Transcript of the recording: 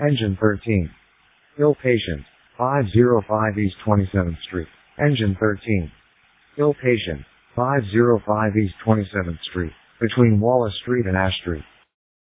Engine 13. Ill patient. 505 East 27th Street. Engine 13. Ill patient. 505 East 27th Street. Between Wallace Street and Ash Street.